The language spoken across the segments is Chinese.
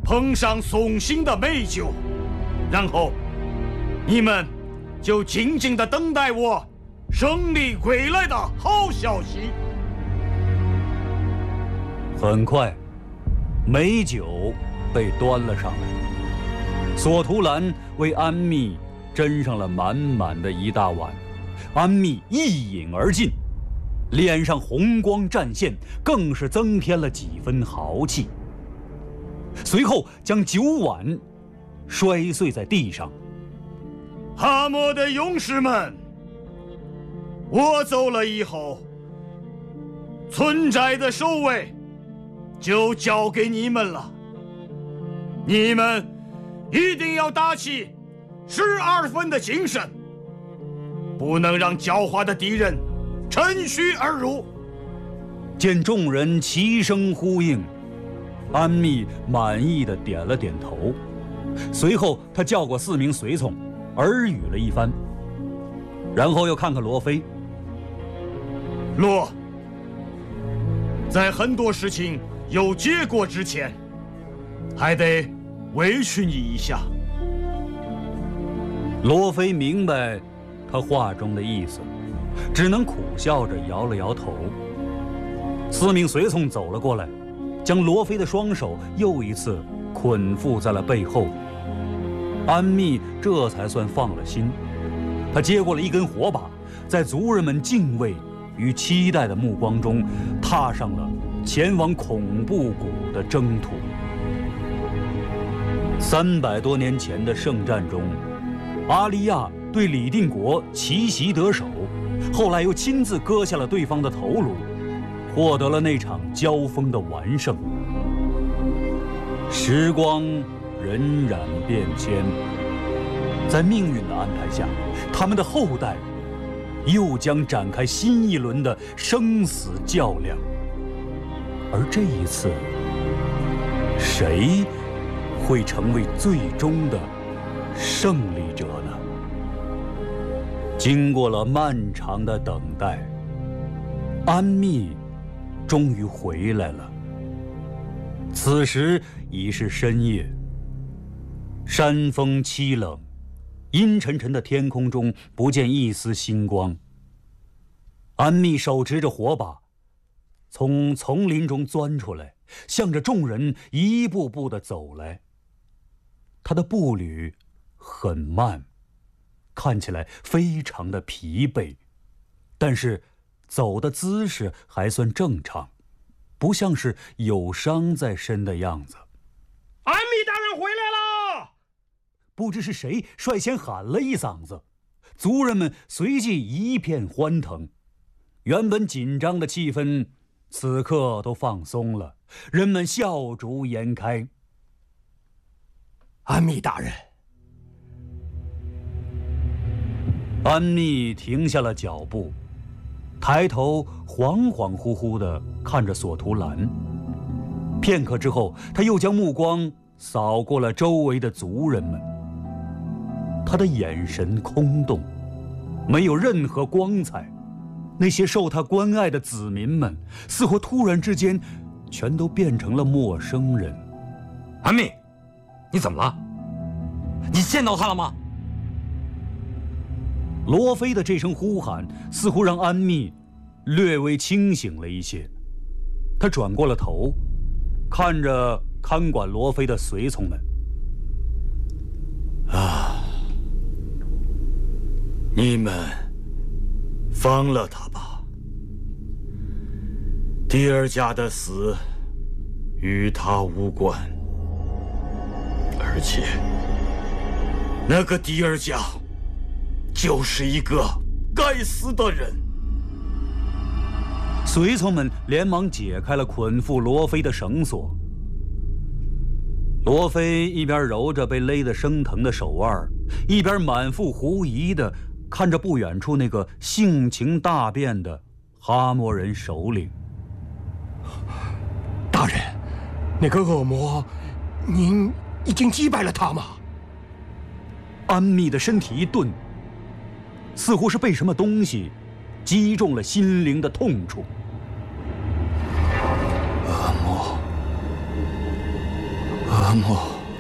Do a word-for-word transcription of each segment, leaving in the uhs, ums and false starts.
捧上送行的美酒，然后你们就静静地等待我胜利归来的好消息。 很快，美酒被端了上来，索图兰为安密斟上了满满的一大碗，安密一饮而尽，脸上红光绽现，更是增添了几分豪气。随后将酒碗摔碎在地上。 哈摩的勇士们，我走了以后，村寨的守卫就交给你们了。你们一定要打起十二分的精神，不能让狡猾的敌人趁虚而入。 见众人齐声呼应，安密满意的点了点头。随后他叫过四名随从，耳语了一番，然后又看看罗非。 罗，在很多事情有结果之前，还得委屈你一下。 罗非明白他话中的意思，只能苦笑着摇了摇头。四名随从走了过来，将罗非的双手又一次捆缚在了背后。安密这才算放了心，他接过了一根火把，在族人们敬畏与期待的目光中，踏上了前往恐怖谷的征途。三百多年前的圣战中，阿利亚对李定国奇袭得手，后来又亲自割下了对方的头颅，获得了那场交锋的完胜。时光荏苒变迁，在命运的安排下，他们的后代又将展开新一轮的生死较量。而这一次，谁会成为最终的胜利者呢？经过了漫长的等待，安密终于回来了。此时已是深夜，山风凄冷，阴沉沉的天空中不见一丝星光。安密手持着火把，从丛林中钻出来，向着众人一步步地走来。他的步履很慢，看起来非常的疲惫，但是走的姿势还算正常，不像是有伤在身的样子。 安密大人回来了！ 不知是谁率先喊了一嗓子，族人们随即一片欢腾。原本紧张的气氛此刻都放松了，人们笑逐颜开。 安密大人。 安密停下了脚步，抬头恍恍惚惚地看着索图兰。片刻之后，他又将目光扫过了周围的族人们。他的眼神空洞，没有任何光彩。那些受他关爱的子民们，似乎突然之间全都变成了陌生人。 安密，你怎么了？你见到他了吗？ 罗非的这声呼喊似乎让安密略微清醒了一些。他转过了头，看着看管罗非的随从们。 啊，你们放了他吧。迪尔加的死与他无关，而且那个迪尔加就是一个该死的人。 随从们连忙解开了捆缚罗非的绳索。罗非一边揉着被勒得生疼的手腕，一边满腹狐疑地看着不远处那个性情大变的哈摩人首领。 大人，那个恶魔，您已经击败了他吗？ 安密的身体一顿，似乎是被什么东西击中了心灵的痛处。 恶魔，恶阿莫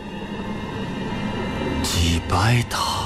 击败他。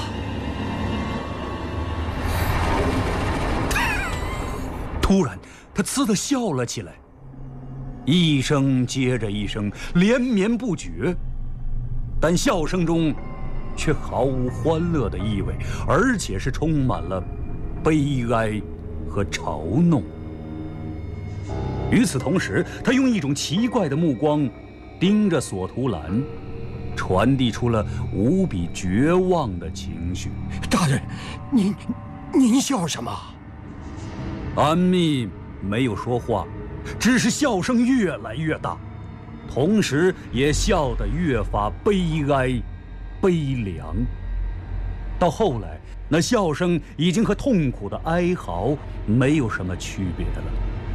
突然，他呲地笑了起来，一声接着一声，连绵不绝。但笑声中却毫无欢乐的意味，而且是充满了悲哀和嘲弄。与此同时，他用一种奇怪的目光盯着索图兰，传递出了无比绝望的情绪。 大人，您您笑什么？ 安密没有说话，只是笑声越来越大，同时也笑得越发悲哀、悲凉。到后来，那笑声已经和痛苦的哀嚎没有什么区别了。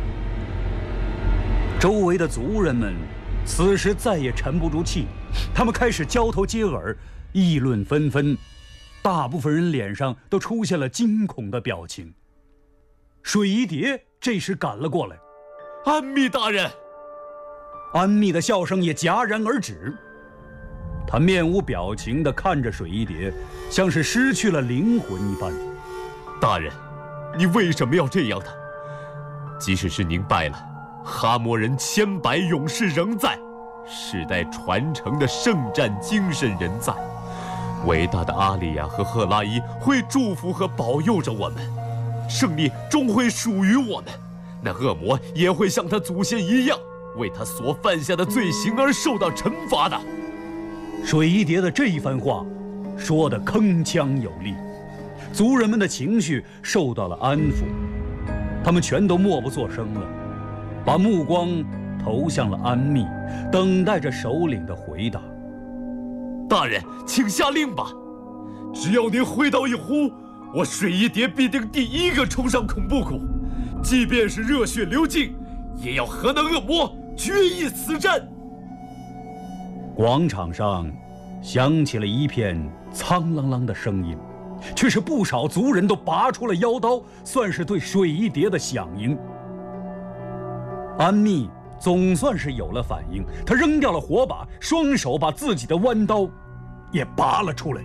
周围的族人们此时再也沉不住气，他们开始交头接耳，议论纷纷，大部分人脸上都出现了惊恐的表情。水一蝶这时赶了过来， 安密大人。 安密的笑声也戛然而止，他面无表情地看着水一蝶，像是失去了灵魂一般。 大人，你为什么要这样呢？即使是您败了，哈摩人千百勇士仍在，世代传承的圣战精神仍在。伟大的阿里亚和赫拉伊会祝福和保佑着我们，胜利终会属于我们。那恶魔也会像他祖先一样，为他所犯下的罪行而受到惩罚的。 水一蝶的这一番话说得铿锵有力，族人们的情绪受到了安抚，他们全都默不作声了，把目光投向了安密，等待着首领的回答。 大人，请下令吧！只要您挥刀一呼，我水一蝶必定第一个冲上恐怖谷，即便是热血流尽，也要和那恶魔决一死战。 广场上响起了一片苍啷啷的声音，却是不少族人都拔出了腰刀，算是对水一蝶的响应。安密总算是有了反应，他扔掉了火把，双手把自己的弯刀也拔了出来。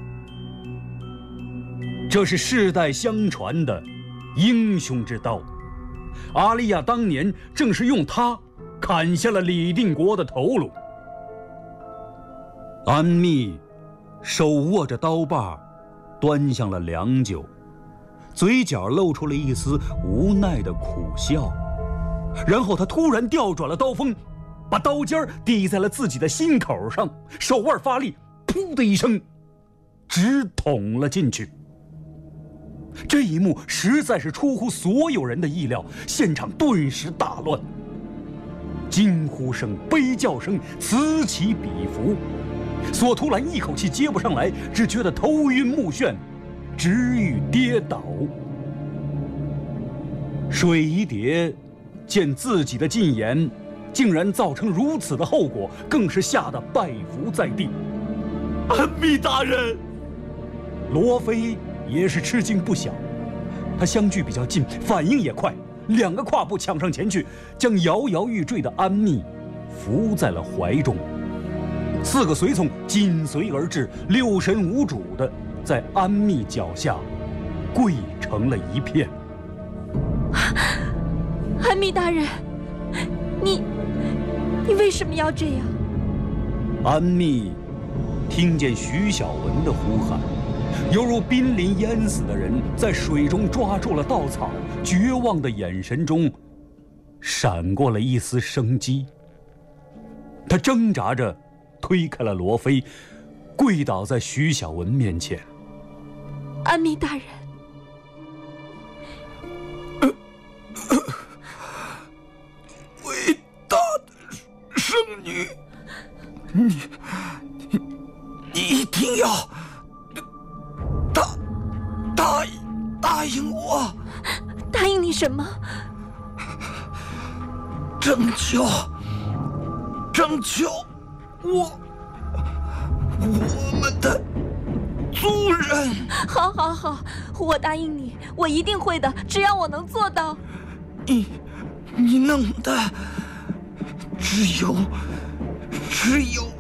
这是世代相传的英雄之刀，阿利亚当年正是用它砍下了李定国的头颅。安密手握着刀把，端向了良久，嘴角露出了一丝无奈的苦笑，然后他突然调转了刀锋，把刀尖抵在了自己的心口上，手腕发力，噗的一声，直捅了进去。这一幕实在是出乎所有人的意料，现场顿时大乱，惊呼声、悲叫声此起彼伏。索图兰一口气接不上来，只觉得头晕目眩，直欲跌倒。水一蝶见自己的进言竟然造成如此的后果，更是吓得拜伏在地。 安密大人， 罗非也是吃惊不小，他相距比较近，反应也快，两个跨步抢上前去，将摇摇欲坠的安密扶在了怀中。四个随从紧随而至，六神无主的在安密脚下跪成了一片。 安密大人，你你为什么要这样？ 安密听见徐小文的呼喊，犹如濒临淹死的人在水中抓住了稻草，绝望的眼神中闪过了一丝生机。他挣扎着推开了罗非，跪倒在徐小文面前。 安密大人， 伟大的圣女，你你你一定要答答答应我。 答应你什么？ 拯救拯救我我们的族人。 好好好，我答应你，我一定会的，只要我能做到。 你你能的，只有只有